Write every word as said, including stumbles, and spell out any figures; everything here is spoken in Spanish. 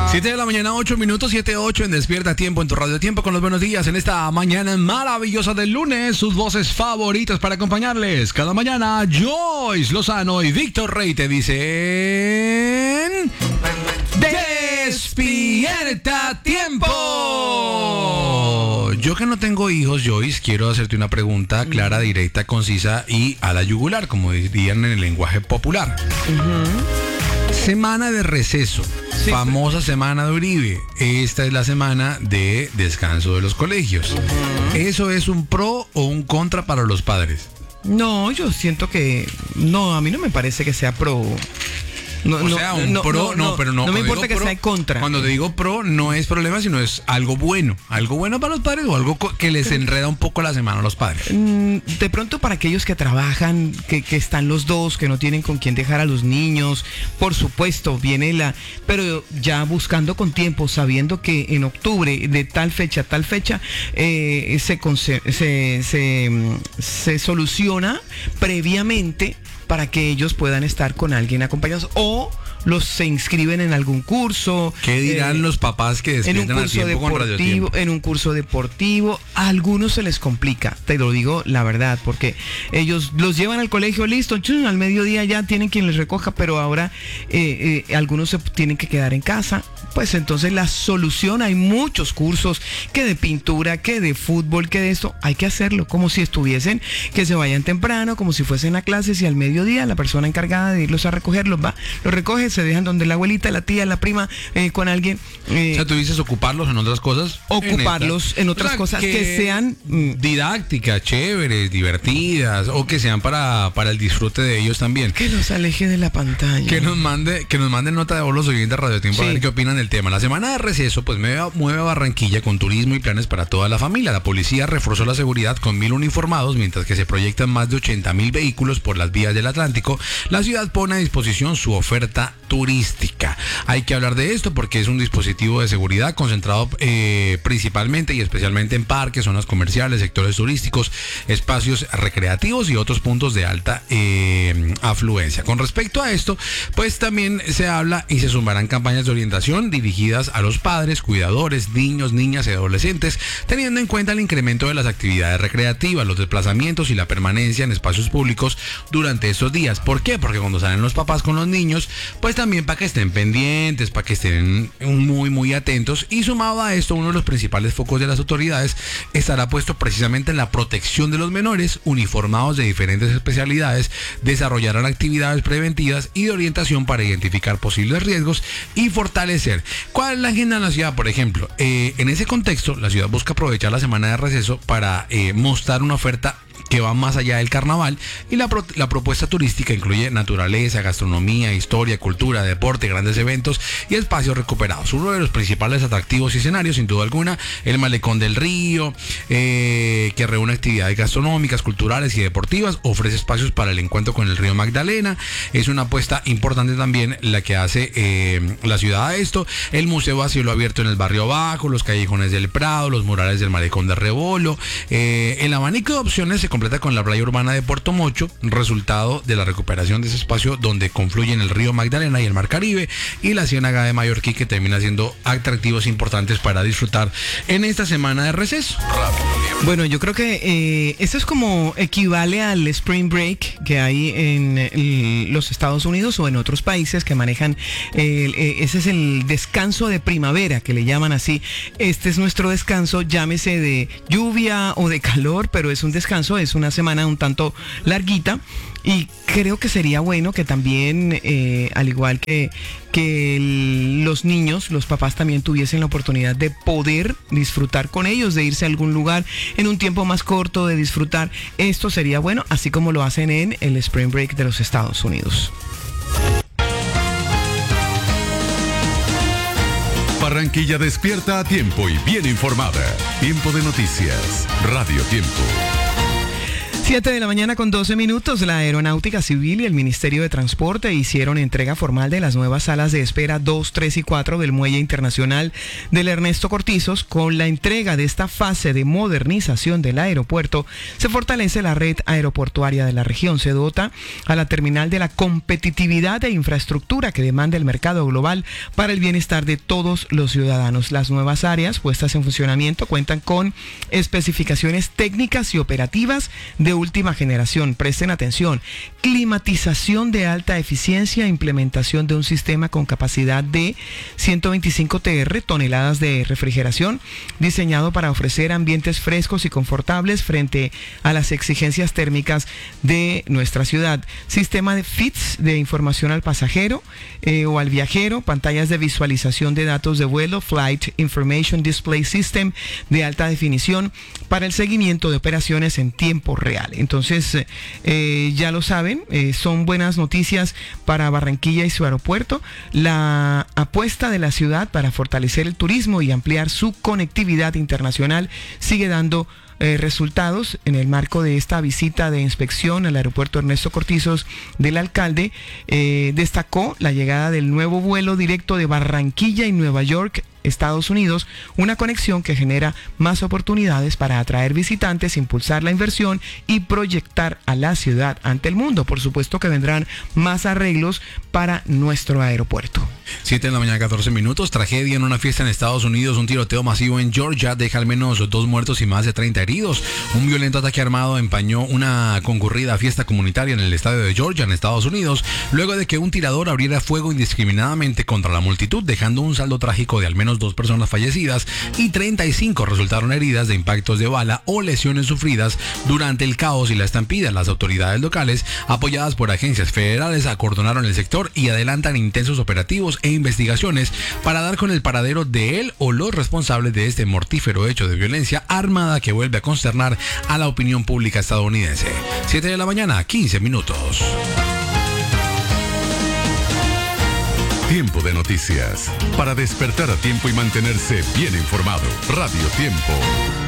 siete de la mañana, ocho minutos, siete ocho en Despierta Tiempo en tu Radio Tiempo con los buenos días en esta mañana maravillosa del lunes. Sus voces favoritas para acompañarles cada mañana. Joyce Lozano y Víctor Rey te dicen... ¡Despierta Tiempo! Yo que no tengo hijos, Joyce, quiero hacerte una pregunta clara, directa, concisa y a la yugular, como dirían en el lenguaje popular. Uh-huh. Semana de receso, sí, famosa semana de Uribe. Esta es la semana de descanso de los colegios. Uh-huh. ¿Eso es un pro o un contra para los padres? No, yo siento que... No, a mí no me parece que sea pro... No, o sea, un no, pro, no, no, pero no. No me importa que pro, sea en contra. Cuando te digo pro, no es problema, sino es algo bueno. Algo bueno para los padres o algo que les enreda un poco la semana a los padres. De pronto para aquellos que trabajan, que, que están los dos, que no tienen con quién dejar a los niños, por supuesto, viene la... Pero ya buscando con tiempo, sabiendo que en octubre, de tal fecha a tal fecha, eh, se, se, se, se soluciona previamente para que ellos puedan estar con alguien acompañados o los se inscriben en algún curso. ¿Qué dirán eh, los papás que despiertan a tiempo con Radio Tiempo? En un curso deportivo, a algunos se les complica, te lo digo la verdad, porque ellos los llevan al colegio, listo, chum, al mediodía ya tienen quien les recoja, pero ahora eh, eh, algunos se tienen que quedar en casa. Pues entonces la solución, hay muchos cursos, que de pintura, que de fútbol, que de esto, hay que hacerlo, como si estuviesen, que se vayan temprano, como si fuesen a clases y al mediodía la persona encargada de irlos a recogerlos va, los recoge, se dejan donde la abuelita, la tía, la prima, eh, con alguien. Eh, o sea, tú dices ocuparlos en otras cosas. Ocuparlos en, en otras o sea, cosas que, que sean didácticas, chéveres, divertidas, o que sean para, para el disfrute de ellos también. Que los aleje de la pantalla. Que nos mande, que nos manden nota de voz los oyentes de Radio Tiempo, sí, a ver qué opinan del tema. La semana de receso pues mueve, mueve a Barranquilla con turismo y planes para toda la familia. La policía reforzó la seguridad con mil uniformados, mientras que se proyectan más de ochenta mil vehículos por las vías del Atlántico. La ciudad pone a disposición su oferta turística. Hay que hablar de esto porque es un dispositivo de seguridad concentrado eh, principalmente y especialmente en parques, zonas comerciales, sectores turísticos, espacios recreativos y otros puntos de alta eh, afluencia. Con respecto a esto, pues también se habla y se sumarán campañas de orientación dirigidas a los padres, cuidadores, niños, niñas y adolescentes, teniendo en cuenta el incremento de las actividades recreativas, los desplazamientos y la permanencia en espacios públicos durante estos días. ¿Por qué? Porque cuando salen los papás con los niños, pues también para que estén pendientes, para que estén muy muy atentos, y sumado a esto, uno de los principales focos de las autoridades estará puesto precisamente en la protección de los menores. Uniformados de diferentes especialidades desarrollarán actividades preventivas y de orientación para identificar posibles riesgos y fortalecer. ¿Cuál es la agenda en la ciudad? Por ejemplo, eh, en ese contexto, la ciudad busca aprovechar la semana de receso para eh, mostrar una oferta que va más allá del carnaval, y la, pro, la propuesta turística incluye naturaleza, gastronomía, historia, cultura, deporte, grandes eventos y espacios recuperados. Uno de los principales atractivos y escenarios, sin duda alguna, el Malecón del Río, eh, que reúne actividades gastronómicas, culturales y deportivas, ofrece espacios para el encuentro con el río Magdalena. Es una apuesta importante también la que hace eh, la ciudad a esto. El museo a cielo abierto en el barrio Bajo, los callejones del Prado, los murales del Malecón de Rebolo. Eh, el abanico de opciones se completa con la playa urbana de Puerto Mocho, resultado de la recuperación de ese espacio donde confluyen el río Magdalena y el mar Caribe, y la ciénaga de Mallorquí, que termina siendo atractivos importantes para disfrutar en esta semana de receso. Bueno, yo creo que eh, esto es como equivale al Spring Break que hay en el, los Estados Unidos o en otros países que manejan, eh, eh, ese es el descanso de primavera, que le llaman así. Este es nuestro descanso, llámese de lluvia o de calor, pero es un descanso, es una semana un tanto larguita, y creo que sería bueno que también, eh, al igual que, que el, los niños, los papás también tuviesen la oportunidad de poder disfrutar con ellos, de irse a algún lugar en un tiempo más corto, de disfrutar. Esto sería bueno, así como lo hacen en el Spring Break de los Estados Unidos. Barranquilla despierta a tiempo y bien informada. Tiempo de noticias. Radio Tiempo. Siete de la mañana con doce minutos, la Aeronáutica Civil y el Ministerio de Transporte hicieron entrega formal de las nuevas salas de espera dos, tres y cuatro del Muelle Internacional del Ernesto Cortizos. Con la entrega de esta fase de modernización del aeropuerto, se fortalece la red aeroportuaria de la región, se dota a la terminal de la competitividad e infraestructura que demanda el mercado global para el bienestar de todos los ciudadanos. Las nuevas áreas puestas en funcionamiento cuentan con especificaciones técnicas y operativas de última generación. Presten atención: climatización de alta eficiencia, implementación de un sistema con capacidad de ciento veinticinco T R, toneladas de refrigeración, diseñado para ofrecer ambientes frescos y confortables frente a las exigencias térmicas de nuestra ciudad. Sistema de F I T S de información al pasajero eh, o al viajero, pantallas de visualización de datos de vuelo, Flight Information Display System de alta definición para el seguimiento de operaciones en tiempo real. Entonces, eh, ya lo saben, eh, son buenas noticias para Barranquilla y su aeropuerto. La apuesta de la ciudad para fortalecer el turismo y ampliar su conectividad internacional sigue dando Eh, resultados. En el marco de esta visita de inspección al aeropuerto Ernesto Cortizos del alcalde, eh, destacó la llegada del nuevo vuelo directo de Barranquilla y Nueva York, Estados Unidos, una conexión que genera más oportunidades para atraer visitantes, impulsar la inversión y proyectar a la ciudad ante el mundo. Por supuesto que vendrán más arreglos para nuestro aeropuerto. Siete de la mañana, catorce minutos. Tragedia en una fiesta en Estados Unidos. Un tiroteo masivo en Georgia deja al menos dos muertos y más de treinta heridos. Un violento ataque armado empañó una concurrida fiesta comunitaria en el estado de Georgia, en Estados Unidos, luego de que un tirador abriera fuego indiscriminadamente contra la multitud, dejando un saldo trágico de al menos dos personas fallecidas y treinta y cinco resultaron heridas de impactos de bala o lesiones sufridas durante el caos y la estampida. Las autoridades locales, apoyadas por agencias federales, acordonaron el sector y adelantan intensos operativos e investigaciones para dar con el paradero de él o los responsables de este mortífero hecho de violencia armada que vuelve a consternar a la opinión pública estadounidense. siete de la mañana, quince minutos. Tiempo de noticias. Para despertar a tiempo y mantenerse bien informado. Radio Tiempo.